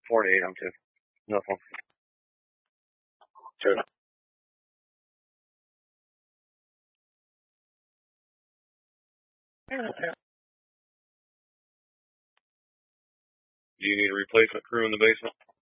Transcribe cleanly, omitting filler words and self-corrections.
48 on 2. Nothing. Sure. Do you need a replacement crew in the basement?